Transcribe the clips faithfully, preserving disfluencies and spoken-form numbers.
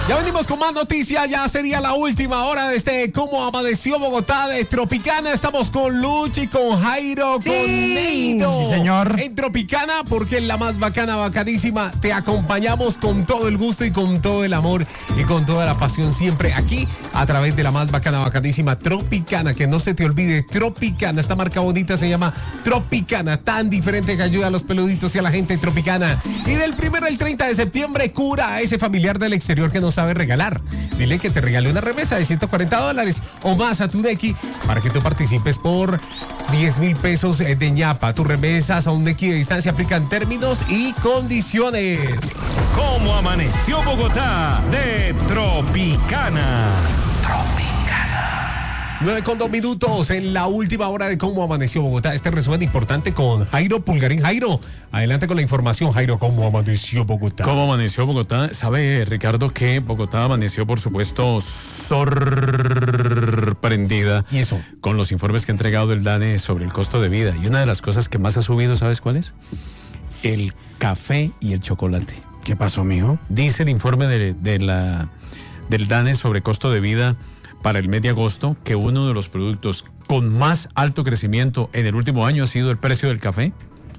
Ya venimos con más noticias, ya sería la última hora de este Cómo Amaneció Bogotá de Tropicana. Estamos con Luchi, con Jairo, sí, con Neido. Sí, señor. En Tropicana, porque es la más bacana, bacanísima. Te acompañamos con todo el gusto y con todo el amor y con toda la pasión siempre aquí a través de la más bacana, bacanísima Tropicana. Que no se te olvide, Tropicana. Esta marca bonita se llama Tropicana, tan diferente que ayuda a los peluditos y a la gente Tropicana. Y del primero al treinta de septiembre, cura a ese familiar del exterior que nos sabe regalar. Dile que te regale una remesa de ciento cuarenta dólares o más a tu Nequi para que tú participes por diez mil pesos de ñapa. Tus remesas a un Nequi de distancia aplican términos y condiciones. ¿Cómo amaneció Bogotá de Tropicana? nueve con dos minutos en la última hora de Cómo Amaneció Bogotá. Este resumen importante con Jairo Pulgarín. Jairo, adelante con la información. Jairo, ¿cómo amaneció Bogotá? ¿Cómo amaneció Bogotá? Sabe, Ricardo, que Bogotá amaneció, por supuesto, sorprendida. ¿Y eso? Con los informes que ha entregado el DANE sobre el costo de vida. Y una de las cosas que más ha subido, ¿sabes cuál es? El café y el chocolate. ¿Qué pasó, mijo? Dice el informe de, de la, del DANE sobre costo de vida para el mes de agosto que uno de los productos con más alto crecimiento en el último año ha sido el precio del café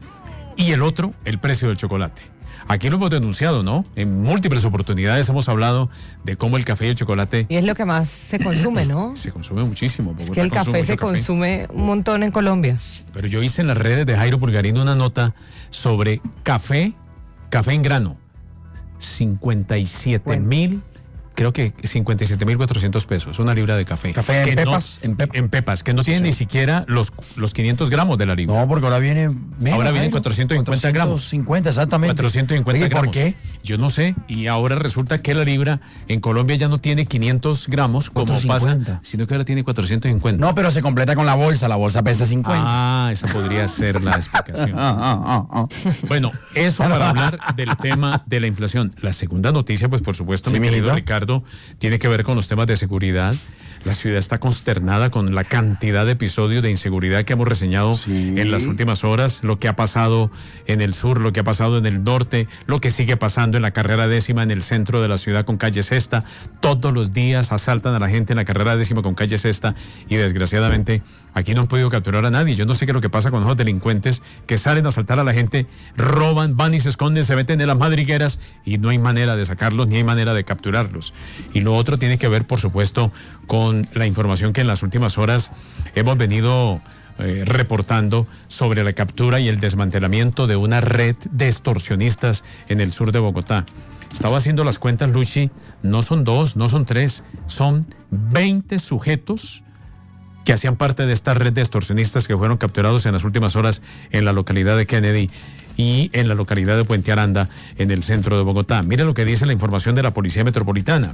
y el otro, el precio del chocolate. Aquí lo hemos denunciado, ¿no? En múltiples oportunidades hemos hablado de cómo el café y el chocolate... Y es lo que más se consume, ¿no? Se consume muchísimo. Es que el café se café. consume un montón en Colombia. Pero yo hice en las redes de Jairo Pulgarín una nota sobre café, café en grano, cincuenta y siete mil... Creo que cincuenta y siete mil cuatrocientos pesos, una libra de café. ¿Café en pepas? No, en, pep- en pepas, que no tiene sí. ni siquiera los, los quinientos gramos de la libra. No, porque ahora viene menos. Ahora vienen cuatrocientos cincuenta gramos. cuatrocientos cincuenta, exactamente. cuatrocientos cincuenta Oye, gramos. ¿por qué? Yo no sé. Y ahora resulta que la libra en Colombia ya no tiene quinientos gramos como pasa, sino que ahora tiene cuatrocientos cincuenta. No, pero se completa con la bolsa. La bolsa pesa cincuenta. Ah, esa podría ser la explicación. ah, ah, ah, ah. Bueno, eso para hablar del tema de la inflación. La segunda noticia, pues por supuesto, sí, mi querido Ricardo, tiene que ver con los temas de seguridad. La ciudad está consternada con la cantidad de episodios de inseguridad que hemos reseñado sí. en las últimas horas, lo que ha pasado en el sur, lo que ha pasado en el norte, lo que sigue pasando en la carrera décima en el centro de la ciudad con calle Sexta. Todos los días asaltan a la gente en la carrera décima con calle Sexta y desgraciadamente aquí no han podido capturar a nadie. Yo no sé qué es lo que pasa con esos delincuentes que salen a asaltar a la gente, roban, van y se esconden, se meten en las madrigueras y no hay manera de sacarlos ni hay manera de capturarlos. Y lo otro tiene que ver, por supuesto, con la información que en las últimas horas hemos venido eh, reportando sobre la captura y el desmantelamiento de una red de extorsionistas en el sur de Bogotá. Estaba haciendo las cuentas, Luchi, no son dos, no son tres, son veinte sujetos que hacían parte de esta red de extorsionistas que fueron capturados en las últimas horas en la localidad de Kennedy y en la localidad de Puente Aranda, en el centro de Bogotá. Mire lo que dice la información de la Policía Metropolitana.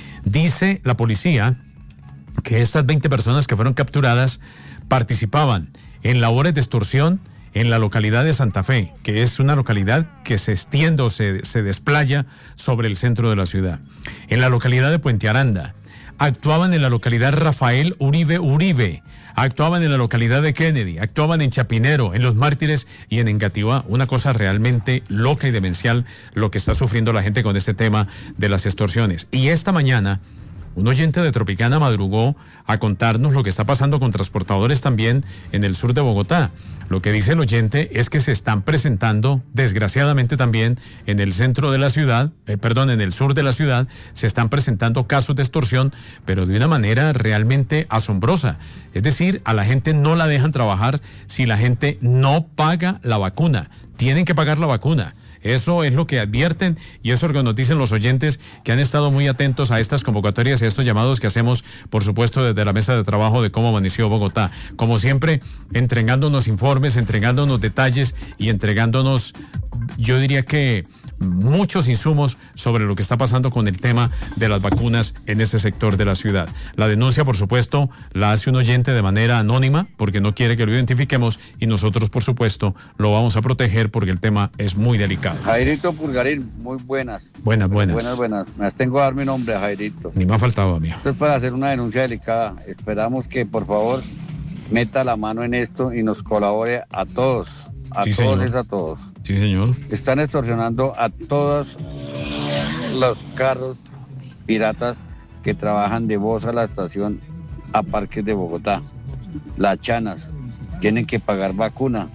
Dice la policía que estas veinte personas que fueron capturadas participaban en labores de extorsión en la localidad de Santa Fe, que es una localidad que se extiende o se, se desplaya sobre el centro de la ciudad. En la localidad de Puente Aranda, actuaban en la localidad Rafael Uribe Uribe, actuaban en la localidad de Kennedy, actuaban en Chapinero, en Los Mártires y en Engativá. Una cosa realmente loca y demencial lo que está sufriendo la gente con este tema de las extorsiones. Y esta mañana, un oyente de Tropicana madrugó a contarnos lo que está pasando con transportadores también en el sur de Bogotá. Lo que dice el oyente es que se están presentando, desgraciadamente también, en el centro de la ciudad, eh, perdón, en el sur de la ciudad, se están presentando casos de extorsión, pero de una manera realmente asombrosa. Es decir, a la gente no la dejan trabajar si la gente no paga la vacuna. Tienen que pagar la vacuna. Eso es lo que advierten y eso es lo que nos dicen los oyentes que han estado muy atentos a estas convocatorias y a estos llamados que hacemos, por supuesto, desde la mesa de trabajo de Cómo Amaneció Bogotá. Como siempre, entregándonos informes, entregándonos detalles y entregándonos, yo diría que muchos insumos sobre lo que está pasando con el tema de las vacunas en ese sector de la ciudad. La denuncia, por supuesto, la hace un oyente de manera anónima porque no quiere que lo identifiquemos y nosotros, por supuesto, lo vamos a proteger porque el tema es muy delicado. Jairito Pulgarín, muy buenas. Buenas, buenas. Buenas, buenas. Me tengo que dar mi nombre a Jairito. Ni me ha faltado, amigo. Esto es para hacer una denuncia delicada. Esperamos que, por favor, meta la mano en esto y nos colabore a todos. A sí, todos señor. es a todos. Sí, señor. Están extorsionando a todos los carros piratas que trabajan de Voz a la estación a Parques de Bogotá. Las chanas tienen que pagar vacuna.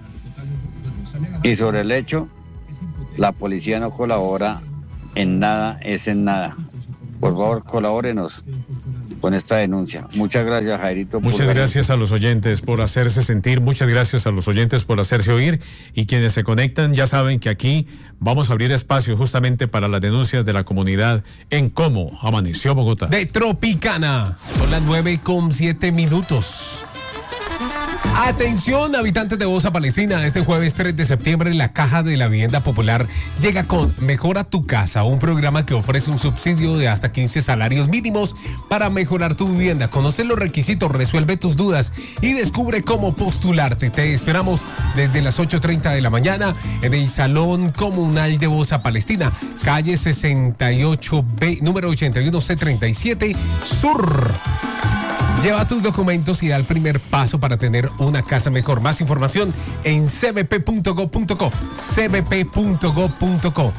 Y sobre el hecho, la policía no colabora en nada, es en nada. Por favor, colabórenos con esta denuncia. Muchas gracias, Jairito. Muchas gracias a los oyentes por hacerse sentir, muchas gracias a los oyentes por hacerse oír, y quienes se conectan ya saben que aquí vamos a abrir espacio justamente para las denuncias de la comunidad en Cómo Amaneció Bogotá. De Tropicana. Son las nueve con siete minutos. Atención, habitantes de Bosa Palestina, este jueves tres de septiembre la Caja de la Vivienda Popular llega con Mejora tu Casa, un programa que ofrece un subsidio de hasta quince salarios mínimos para mejorar tu vivienda. Conoce los requisitos, resuelve tus dudas y descubre cómo postularte. Te esperamos desde las ocho treinta de la mañana en el Salón Comunal de Bosa Palestina, calle sesenta y ocho B, número ochenta y uno C treinta y siete Sur. Lleva tus documentos y da el primer paso para tener una casa mejor. Más información en c b p punto gov punto co. c b p punto gov punto co.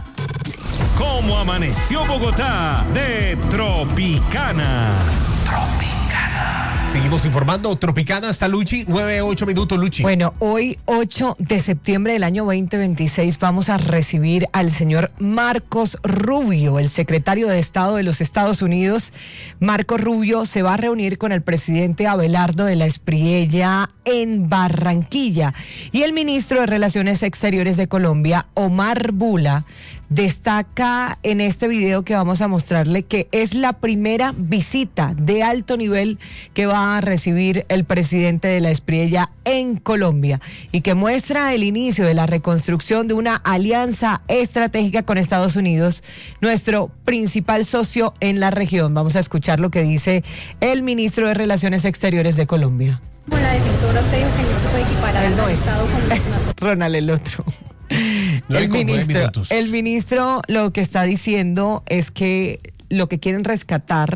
¿Cómo amaneció Bogotá? De Tropicana. Tropicana. Seguimos informando. Tropicana hasta Luchi, nueve ocho minutos, Luchi. Bueno, hoy ocho de septiembre del año veinte veintiséis vamos a recibir al señor Marcos Rubio, el secretario de Estado de los Estados Unidos. Marcos Rubio se va a reunir con el presidente Abelardo de la Espriella en Barranquilla. Y el ministro de Relaciones Exteriores de Colombia, Omar Bula, destaca en este video que vamos a mostrarle que es la primera visita de alto nivel que va a recibir el presidente de la Espriella en Colombia y que muestra el inicio de la reconstrucción de una alianza estratégica con Estados Unidos, nuestro principal socio en la región. Vamos a escuchar lo que dice el ministro de Relaciones Exteriores de Colombia. Con la defensora usted dijo que no se puede equiparar al Estado con Ronald, el otro. El ministro, el ministro lo que está diciendo es que lo que quieren rescatar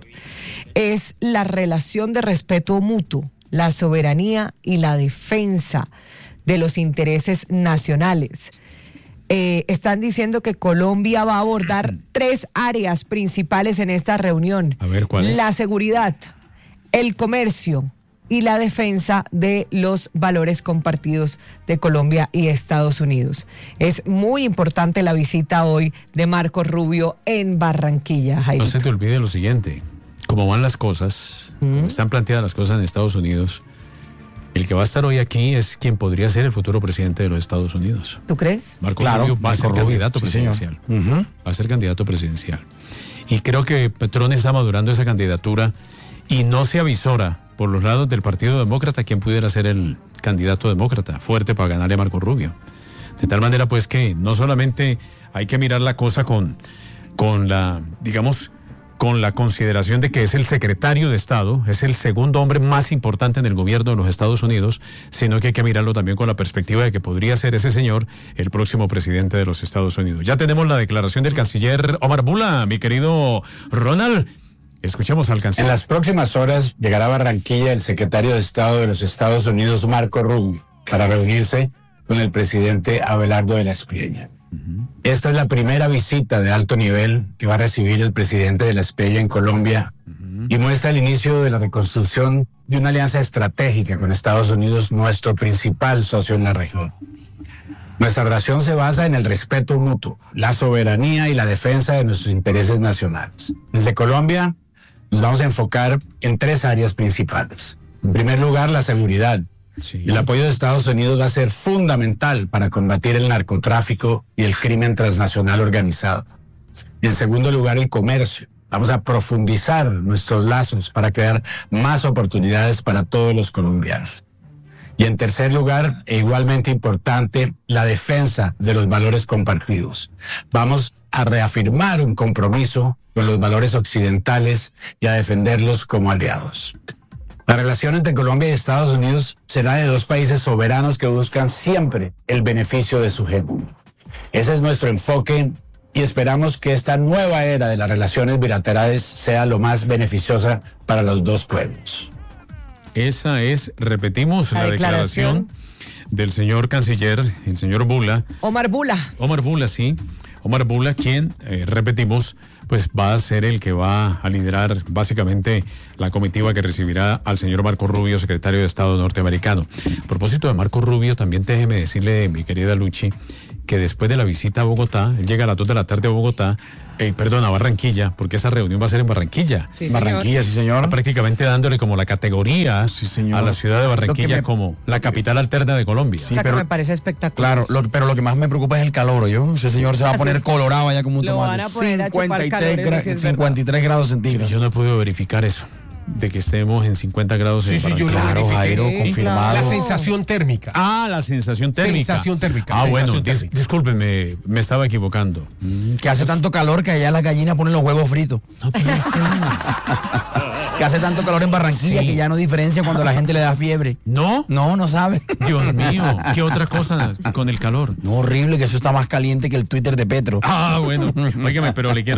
es la relación de respeto mutuo, la soberanía y la defensa de los intereses nacionales. Eh, están diciendo que Colombia va a abordar tres áreas principales en esta reunión. A ver, ¿cuál es? La seguridad, el comercio y la defensa de los valores compartidos de Colombia y Estados Unidos. Es muy importante la visita hoy de Marcos Rubio en Barranquilla, Jairito. No se te olvide lo siguiente, como van las cosas, ¿Mm? como están planteadas las cosas en Estados Unidos, el que va a estar hoy aquí es quien podría ser el futuro presidente de los Estados Unidos. ¿Tú crees? Marcos Claro, Rubio va a ser Marco candidato Rubio, sí, presidencial. Uh-huh. Va a ser candidato presidencial. Y creo que Petrón está madurando esa candidatura y no se avisora por los lados del Partido Demócrata quién pudiera ser el candidato demócrata fuerte para ganarle a Marco Rubio. De tal manera pues que no solamente hay que mirar la cosa con, con la, digamos, con la consideración de que es el secretario de Estado, es el segundo hombre más importante en el gobierno de los Estados Unidos, sino que hay que mirarlo también con la perspectiva de que podría ser ese señor el próximo presidente de los Estados Unidos. Ya tenemos la declaración del canciller Omar Bula, mi querido Ronald. Escuchemos al canciller. En las próximas horas llegará a Barranquilla el secretario de Estado de los Estados Unidos, Marco Rubio, para reunirse con el presidente Abelardo de la Espriella. Uh-huh. Esta es la primera visita de alto nivel que va a recibir el presidente de la Espriella en Colombia uh-huh. y muestra el inicio de la reconstrucción de una alianza estratégica con Estados Unidos, nuestro principal socio en la región. Nuestra relación se basa en el respeto mutuo, la soberanía y la defensa de nuestros intereses nacionales. Desde Colombia nos vamos a enfocar en tres áreas principales. En primer lugar, la seguridad. Sí. El apoyo de Estados Unidos va a ser fundamental para combatir el narcotráfico y el crimen transnacional organizado. En segundo lugar, el comercio. Vamos a profundizar nuestros lazos para crear más oportunidades para todos los colombianos. Y en tercer lugar, e igualmente importante, la defensa de los valores compartidos. Vamos a reafirmar un compromiso con los valores occidentales y a defenderlos como aliados. La relación entre Colombia y Estados Unidos será de dos países soberanos que buscan siempre el beneficio de su gente. Ese es nuestro enfoque y esperamos que esta nueva era de las relaciones bilaterales sea lo más beneficiosa para los dos pueblos. Esa es, repetimos, la, la declaración del señor canciller, el señor Bula. Omar Bula. Omar Bula, sí. Omar Bula, quien, eh, repetimos, pues va a ser el que va a liderar básicamente la comitiva que recibirá al señor Marco Rubio, secretario de Estado norteamericano. A propósito de Marco Rubio, también déjeme decirle, mi querida Luchi, que después de la visita a Bogotá, él llega a las dos de la tarde a Bogotá, eh, perdón, a Barranquilla, porque esa reunión va a ser en Barranquilla. Sí, Barranquilla, sí, señor. Prácticamente dándole como la categoría Sí, señor. a la ciudad de Barranquilla me- como la capital alterna de Colombia. o sea, pero- que me parece espectacular. Claro, lo- pero lo que más me preocupa es el calor, yo. Ese señor se va a Así- poner colorado allá como un Lo tomate. van a poner a chupar cincuenta y tres calor, eso gra- sí es cincuenta y tres grados centígrados. Yo no he podido verificar eso, de que estemos en cincuenta grados en Sí, sí, yo lo Barranquilla. Claro, verifiqué. Jairo, Sí, confirmado. La sensación térmica. Ah, la sensación térmica. Sensación térmica, Ah, sensación bueno, dis- térmica. discúlpenme, me estaba equivocando. Que hace tanto calor que allá las gallinas ponen los huevos fritos. No puede ser. Que hace tanto calor en Barranquilla Sí. que ya no diferencia cuando la gente le da fiebre. ¿No? No, no sabe. Dios mío, ¿qué otra cosa con el calor? No, horrible, que eso está más caliente que el Twitter de Petro. Ah, bueno, óigame, pero le quiero